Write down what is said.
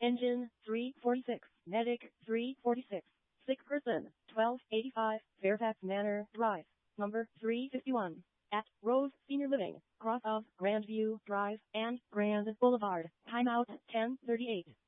Engine 346, Medic 346, sick person 1285, Fairfax Manor Drive, number 351, at Rose Senior Living, cross of Grandview Drive and Grand Boulevard. Timeout 10:38.